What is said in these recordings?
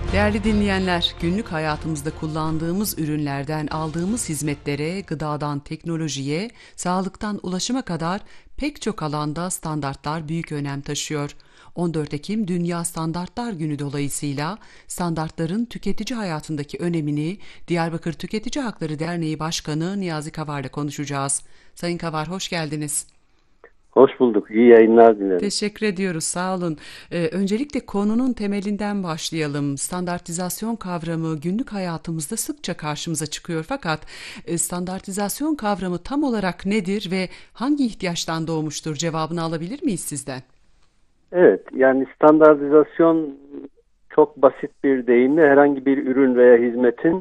Değerli dinleyenler, günlük hayatımızda kullandığımız ürünlerden aldığımız hizmetlere, gıdadan teknolojiye, sağlıktan ulaşıma kadar pek çok alanda standartlar büyük önem taşıyor. 14 Ekim Dünya Standartlar Günü dolayısıyla standartların tüketici hayatındaki önemini Diyarbakır Tüketici Hakları Derneği Başkanı Niyazi Kavar'la konuşacağız. Sayın Kavar, hoş geldiniz. Hoş bulduk. İyi yayınlar dilerim. Teşekkür ediyoruz, sağ olun. Öncelikle konunun temelinden başlayalım. Standartizasyon kavramı günlük hayatımızda sıkça karşımıza çıkıyor. Fakat standartizasyon kavramı tam olarak nedir ve hangi ihtiyaçtan doğmuştur? Cevabını alabilir miyiz sizden? Evet, yani standartizasyon çok basit bir deyimle herhangi bir ürün veya hizmetin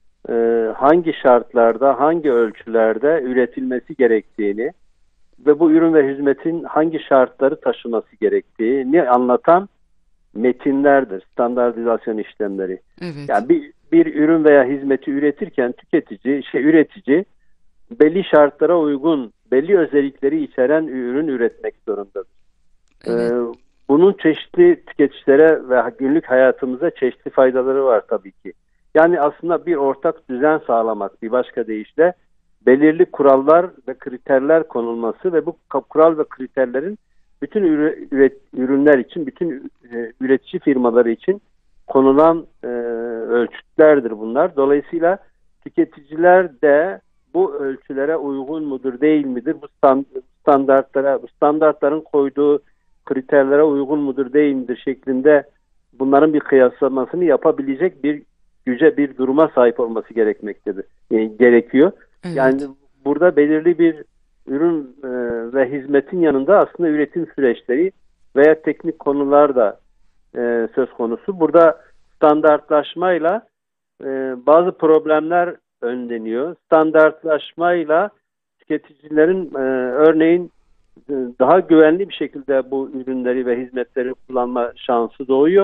hangi şartlarda, hangi ölçülerde üretilmesi gerektiğini ve bu ürün ve hizmetin hangi şartları taşıması gerektiğini anlatan metinlerdir, standartizasyon işlemleri. Evet, Yani bir ürün veya hizmeti üretirken üretici belli şartlara uygun, belli özellikleri içeren ürün üretmek zorundadır. evet, Bunun çeşitli tüketicilere ve günlük hayatımıza çeşitli faydaları var tabii ki. Yani aslında bir ortak düzen sağlamak, bir başka deyişle belirli kurallar ve kriterler konulması ve bu kural ve kriterlerin bütün ürünler için, bütün üretici firmaları için konulan ölçütlerdir bunlar. Dolayısıyla tüketiciler de bu ölçülere uygun mudur, değil midir? Bu standartların koyduğu kriterlere uygun mudur, değil midir şeklinde bunların bir kıyaslamasını yapabilecek bir güce, bir duruma sahip olması gerekmektedir. Yani gerekiyor. Yani evet, burada belirli bir ürün ve hizmetin yanında aslında üretim süreçleri veya teknik konular da söz konusu. Burada standartlaşmayla bazı problemler önleniyor. Standartlaşmayla tüketicilerin örneğin daha güvenli bir şekilde bu ürünleri ve hizmetleri kullanma şansı doğuyor.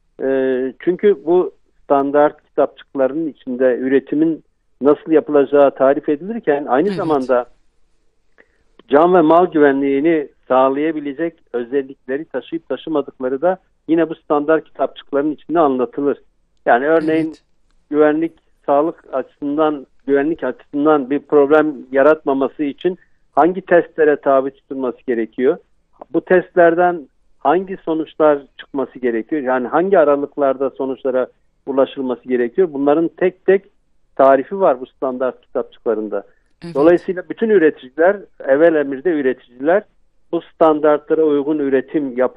Çünkü bu standart kitapçıklarının içinde üretimin nasıl yapılacağı tarif edilirken aynı evet, zamanda can ve mal güvenliğini sağlayabilecek özellikleri taşıyıp taşımadıkları da yine bu standart kitapçıkların içinde anlatılır. Yani örneğin evet, güvenlik, güvenlik açısından bir problem yaratmaması için hangi testlere tabi tutulması gerekiyor? Bu testlerden hangi sonuçlar çıkması gerekiyor? Yani hangi aralıklarda sonuçlara ulaşılması gerekiyor? Bunların tek tek tarifi var bu standart kitapçıklarında. evet. Dolayısıyla bütün üreticiler, evvel emirde üreticiler bu standartlara uygun üretim